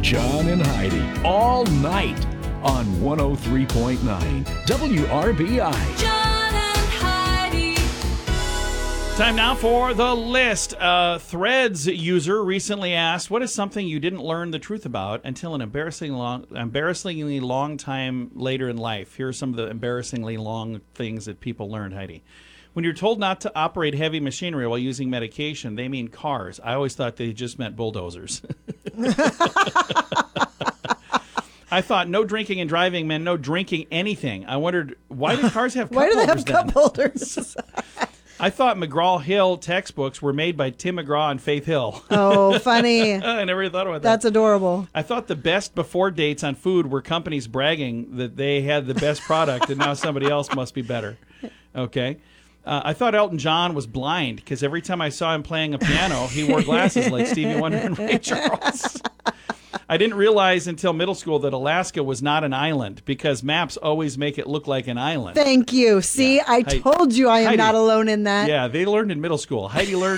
John and Heidi all night on 103.9 WRBI. John and Heidi. Time now for the list. Threads user recently asked, what is something you didn't learn the truth about until an embarrassingly long time later in life? Here are some of the embarrassingly long things that people learned, Heidi. When you're told not to operate heavy machinery while using medication, they mean cars. I always thought they just meant bulldozers. I thought no drinking and driving meant no drinking anything. I wondered, why do cars have cup Why do they holders have cup then? holders? I thought McGraw-Hill textbooks were made by Tim McGraw and Faith Hill. Oh, funny. I never thought about that. That's adorable. I thought the best before dates on food were companies bragging that they had the best product and now somebody else must be better. Okay. I thought Elton John was blind because every time I saw him playing a piano, he wore glasses like Stevie Wonder and Ray Charles. I didn't realize until middle school that Alaska was not an island because maps always make it look like an island. Thank you. See, Yeah. I told you I am Heidi. not alone in that. Yeah, they learned in middle school. Heidi learned